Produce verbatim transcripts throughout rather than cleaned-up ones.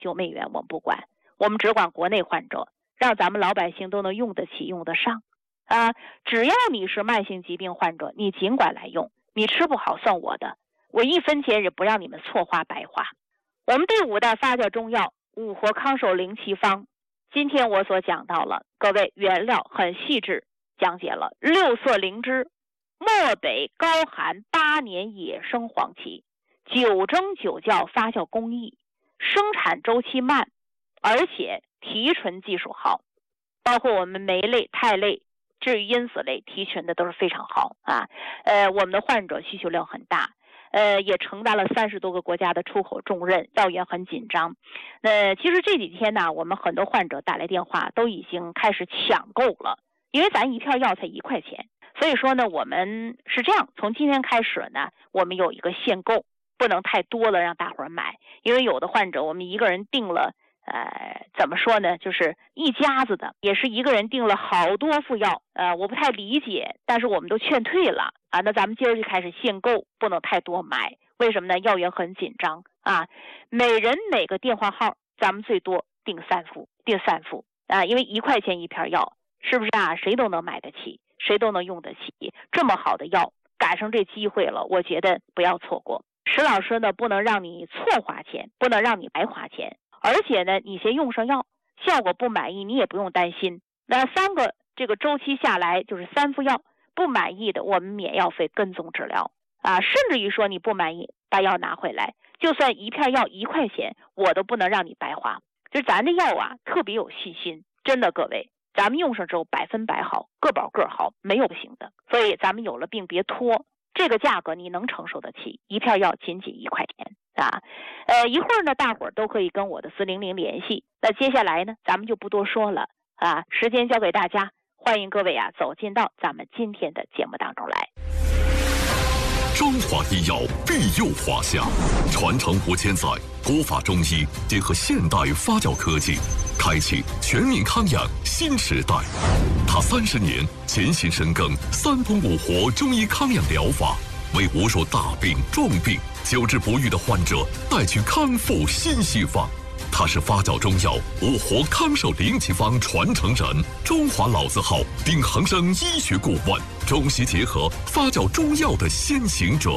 九美元我们不管，我们只管国内患者，让咱们老百姓都能用得起用得上啊！只要你是慢性疾病患者，你尽管来用，你吃不好算我的，我一分钱也不让你们错花白花。我们第五代发酵中药五活康寿灵奇方，今天我所讲到了，各位原料很细致讲解了六色灵芝、漠北高寒八年野生黄芪，九蒸九酵发酵工艺，生产周期慢，而且提纯技术好，包括我们酶类、肽类、至于因子类提纯的都是非常好啊。呃，我们的患者需求量很大，呃，也承担了三十多个国家的出口重任，药源很紧张。呃，其实这几天呢，我们很多患者打来电话都已经开始抢购了，因为咱一片药才一块钱，所以说呢，我们是这样，从今天开始呢，我们有一个限购，不能太多了让大伙儿买，因为有的患者我们一个人订了。呃，怎么说呢？就是一家子的，也是一个人订了好多副药，呃，我不太理解，但是我们都劝退了啊。那咱们今儿就开始限购，不能太多买，为什么呢？药源很紧张啊。每人每个电话号，咱们最多订三副，订三副啊，因为一块钱一片药，是不是啊？谁都能买得起，谁都能用得起，这么好的药，赶上这机会了，我觉得不要错过。石老师呢，不能让你错花钱，不能让你白花钱。而且呢，你先用上药，效果不满意你也不用担心。那三个这个周期下来就是三副药，不满意的我们免药费跟踪治疗啊，甚至于说你不满意把药拿回来，就算一片药一块钱，我都不能让你白花。就咱的药啊，特别有细心，真的各位，咱们用上之后百分百好，个保个好，没有不行的。所以咱们有了病别拖，这个价格你能承受得起，一片药仅仅一块钱。啊，呃，一会儿呢，大伙儿都可以跟我的四零零联系。那接下来呢，咱们就不多说了啊，时间交给大家，欢迎各位啊走进到咱们今天的节目当中来。 中华医药庇佑华夏，传承五千载，古法中医结合现代发酵科技，开启全民康养新时代。他三十年潜心深耕三通五活中医康养疗法，为无数大病重病久治不愈的患者带去康复新希望。他是发酵中药五活康寿灵奇方传承人，中华老字号丁恒生医学顾问，中西结合发酵中药的先行者。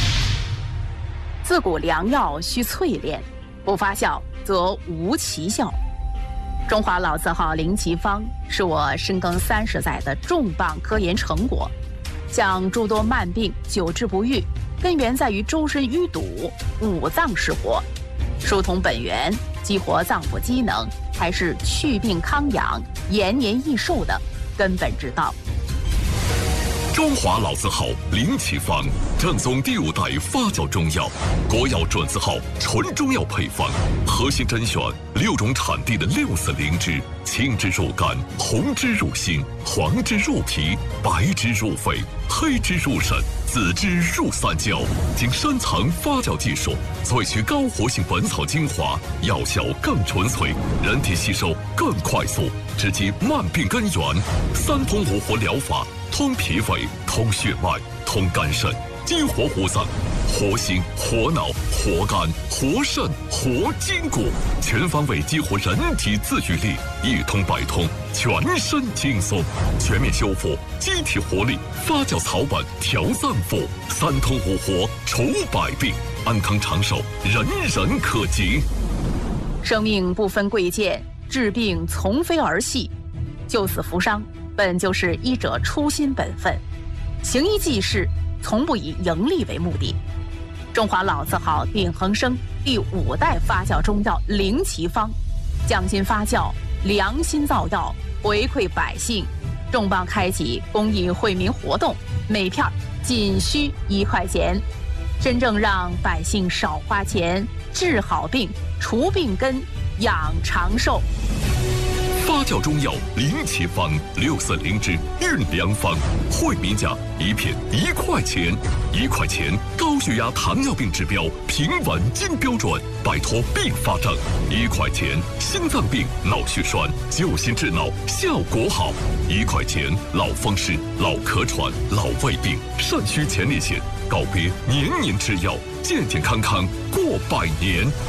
自古良药须淬炼，不发酵则无奇效。中华老字号灵奇方是我深耕三十载的重磅科研成果，将诸多慢病久治不愈根源在于周身淤堵，五脏失活，疏通本源，激活脏腑机能，才是祛病康养、延年益寿的根本之道。 中华老字号灵奇方，正宗第五代发酵中药，国药准字号纯中药配方，核心甄选六种产地的六色灵芝，青汁入肝，红汁入心，黄汁入脾，白汁入肺，黑汁入肾，紫汁入三焦，经深层发酵技术萃取高活性本草精华，药效更纯粹，人体吸收更快速，直击慢病根源。三通五活疗法，通脾胃，通血脉，通肝肾，激活五脏，活心、活脑、活肝、活肾、活筋骨，全方位激活人体自愈力，一通百通，全身轻松，全面修复机体活力，发酵草本调脏腑，三通五活除百病，安康长寿人人可及。 生命不分贵贱，治病从非儿戏，救死扶伤本就是医者初心本分，行医济世从不以盈利为目的。中华老字号鼎恒生第五代发酵中药灵奇方，匠心发酵，良心造药，回馈百姓，重磅开启公益惠民活动，每片仅需一块钱，真正让百姓少花钱，治好病，除病根，养长寿。 发酵中药灵奇方，六色灵芝运良方，惠民价一片一块钱，一块钱高血压、糖尿病指标平稳金标准，摆脱并发症；一块钱心脏病、脑血栓救心治脑效果好；一块钱老风湿、老咳喘、老胃病、肾虚前列腺告别年年吃药，健健康康过百年。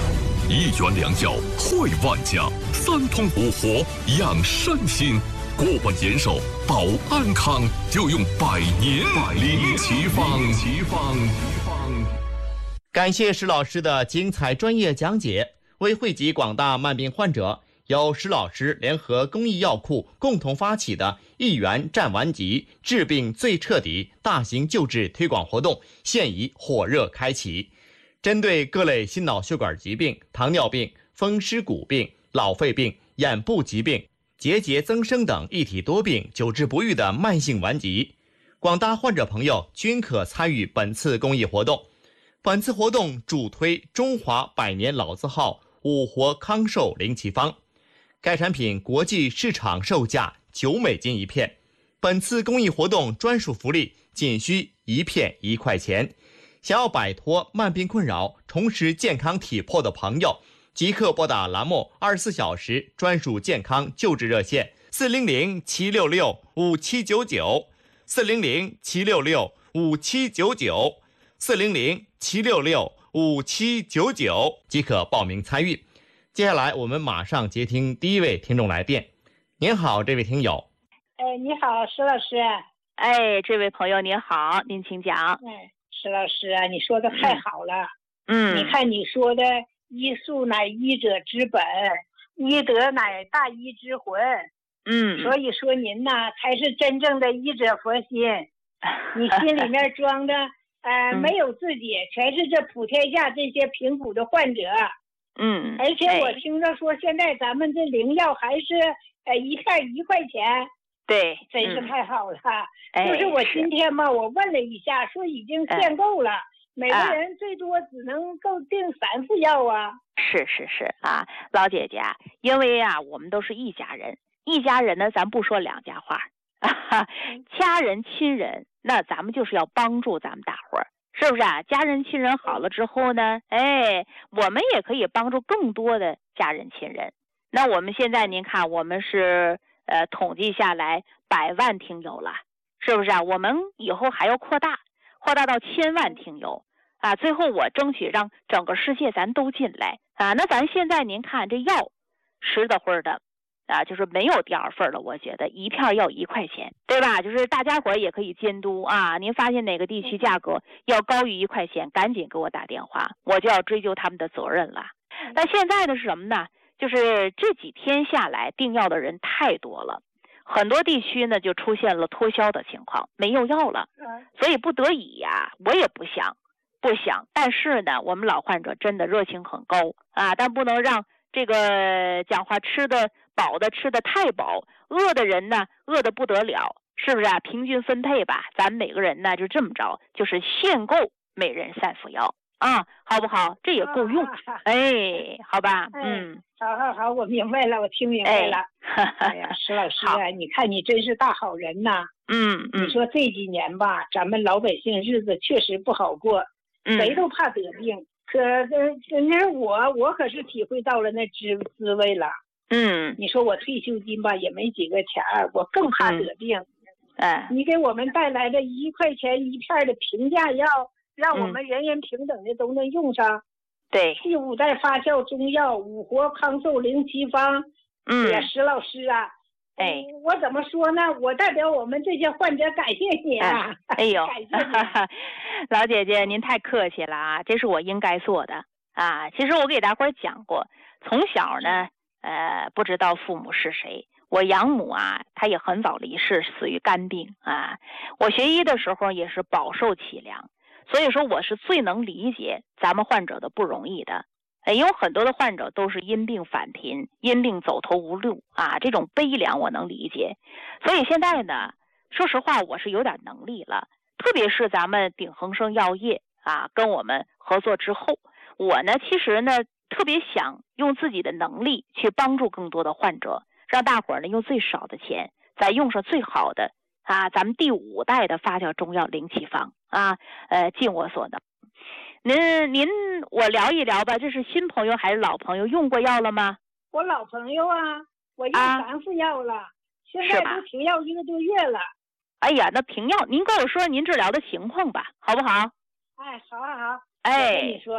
一元两药惠万家，三通五活养身心。过问延寿保安康，就用百年灵奇方。 感谢石老师的精彩专业讲解。为惠及广大慢病患者，由石老师联合公益药库共同发起的一元战顽疾，治病最彻底大型救治推广活动现已火热开启。针对各类心脑血管疾病、糖尿病、风湿骨病、老肺病、眼部疾病、结节增生等一体多病久治不愈的慢性顽疾，广大患者朋友均可参与本次公益活动。本次活动主推中华百年老字号五活康寿灵奇方，该产品国际市场售价九美金一片，本次公益活动专属福利仅需一片一块钱。想要摆脱慢病困扰，重拾健康体魄的朋友，即刻拨打栏目二十四小时专属健康救治热线四零零七六六五七九九四零零七六六五七九九四零零七六六五七九九即可报名参与。接下来我们马上接听第一位听众来电。您好，这位听友。 哎，你好，石老师。 哎，这位朋友您好，您请讲。 哎，石老师啊，你说的太好了。 嗯， 你看你说的医术乃医者之本，医德乃大医之魂。 嗯， 所以说您呢才是真正的医者佛心。你心里面装的呃、嗯、没有自己，全是这普天下这些贫苦的患者。 嗯， 而且我听着说现在咱们这灵药还是呃一片一块钱。 对， 真是太好了。 嗯、 就是我今天嘛，我问了一下，说已经限购了，嗯、每个人最多只能够订三副药啊。 是是是啊，老姐姐，因为啊，我们都是一家人，一家人呢，咱不说两家话，啊、家人亲人，那咱们就是要帮助咱们大伙儿，是不是啊？家人亲人好了之后呢，哎，我们也可以帮助更多的家人亲人。那我们现在您看，我们是呃统计下来百万听友了，是不是啊？我们以后还要扩大，扩大到千万听友啊！最后我争取让整个世界咱都进来啊！那咱现在您看这药十多会儿的啊，就是没有第二份了，我觉得一片要一块钱，对吧？就是大家伙也可以监督啊！您发现哪个地区价格要高于一块钱，赶紧给我打电话，我就要追究他们的责任了。那现在的是什么呢？就是这几天下来订药的人太多了，很多地区呢就出现了脱销的情况，没有药了，所以不得已呀，我也不想不想，但是呢，我们老患者真的热情很高啊，但不能让这个讲话吃的饱的吃的太饱，饿的人呢饿得不得了，是不是啊？平均分配吧，咱每个人呢就这么着，就是限购每人三副药啊，好不好？这也够用，哎，好吧，嗯。 好好好，我明白了，我听明白了。哎, 哎呀，石老师啊，你看你真是大好人呐。 嗯嗯。 你说这几年吧，咱们老百姓日子确实不好过， 嗯、 谁都怕得病。可那我我可是体会到了那滋滋味了。 嗯。 你说我退休金吧也没几个钱儿，我更怕得病。 哎、嗯。 你给我们带来的一块钱一片的平价药，让我们人人平等的都能用上。 对， 第五代发酵中药五活康寿灵奇方。 嗯， 也石老师啊， 哎， 我怎么说呢？我代表我们这些患者感谢你啊！ 哎呦， 感谢你， 老姐姐您太客气了啊，这是我应该做的啊。其实我给大伙儿讲过，从小呢，呃，不知道父母是谁，我养母啊，她也很早离世，死于肝病啊。我学医的时候也是饱受凄凉。所以说我是最能理解咱们患者的不容易的，也有很多的患者都是因病返贫，因病走投无路啊，这种悲凉我能理解。所以现在呢，说实话我是有点能力了，特别是咱们鼎恒生药业啊跟我们合作之后，我呢其实呢特别想用自己的能力去帮助更多的患者，让大伙儿呢用最少的钱再用上最好的啊，咱们第五代的发酵中药灵奇方啊，呃，尽我所能。您您我聊一聊吧，这是新朋友还是老朋友？用过药了吗？ 我老朋友啊，我用三副药了，啊、现在都停药一个多月了。 哎呀，那停药，您跟我说您治疗的情况吧，好不好？ 哎，好好好。 哎， 我跟你说，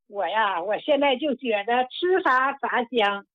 我呀，我现在就觉得吃啥啥香，